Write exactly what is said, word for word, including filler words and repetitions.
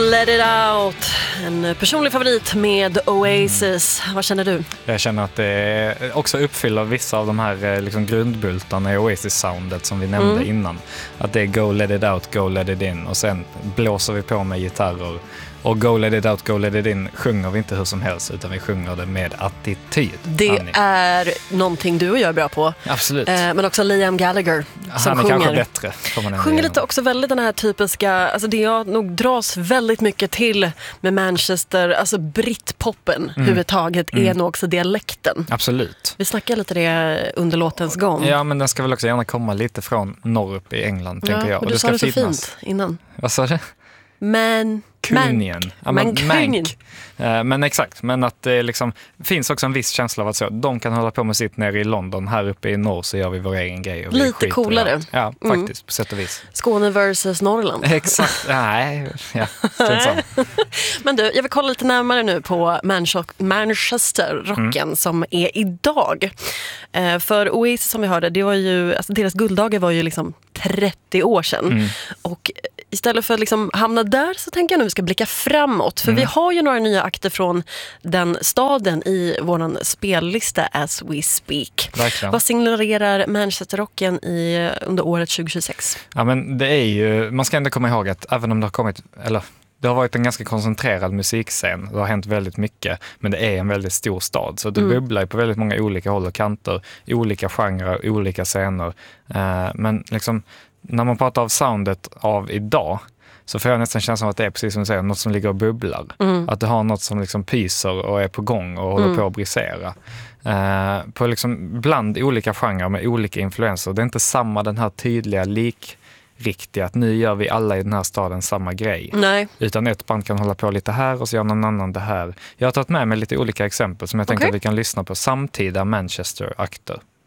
Let It Out. En personlig favorit med Oasis. Mm. Vad känner du? Jag känner att det också uppfyller vissa av de här liksom grundbultarna i Oasis-soundet som vi nämnde mm. innan. Att det är Go Let It Out, Go Let It In. Och sen blåser vi på med gitarrer. Och Go Let It Out, Go Let It In sjunger vi inte hur som helst, utan vi sjunger det med attityd. Det Annie. är någonting du och jag är bra på. Absolut. Eh, men också Liam Gallagher som Han är sjunger. kanske bättre. Sjunger lite också väldigt den här typiska, alltså det jag nog dras väldigt mycket till med Manchester, alltså brittpoppen mm. överhuvudtaget mm. är nog också dialekten. Absolut. Vi snackar lite det under låtens gång. Ja, men den ska väl också gärna komma lite från norr upp i England, ja, tänker jag. Men och du det sa ska det så finnas. fint innan. Vad sa du? Men Kunien. Ja, men, men, men, men exakt, men att det liksom finns också en viss känsla av att så, de kan hålla på med sitt nere i London, här uppe i norr så gör vi vår egen grej. Och lite coolare. Ja, faktiskt, mm. på sätt och vis. Skåne versus Norrland. Exakt, nej. Ja, men du, jag vill kolla lite närmare nu på Manchester-rocken mm. som är idag. Eh, för Oasis som vi hörde, det var ju, alltså deras gulddagar var ju liksom trettio år sedan. Mm. Och istället för att liksom hamna där så tänker jag nu vi ska blicka framåt. För mm. vi har ju några nya akter från den staden i våran spellista as we speak. Verkligen. Vad signalerar Manchester-rocken i, under året tjugohundratjugosex? Ja, men det är ju, man ska ändå komma ihåg att även om det har kommit, eller det har varit en ganska koncentrerad musikscen. Det har hänt väldigt mycket, men det är en väldigt stor stad. Så det mm. bubblar på väldigt många olika håll och kanter, olika genrer, olika scener. Uh, men liksom, när man pratar av soundet av idag så får jag nästan känslan av att det är precis som du säger, något som ligger och bubblar. Mm. Att du har något som liksom pyser och är på gång och håller mm. på att brisera. Uh, på liksom bland olika genrer med olika influenser. Det är inte samma den här tydliga lik riktigt att nu gör vi alla i den här staden samma grej. Nej. Utan ett band kan hålla på lite här och så gör någon annan det här. Jag har tagit med mig lite olika exempel som jag tänkte okay. att vi kan lyssna på samtida Manchester-akter.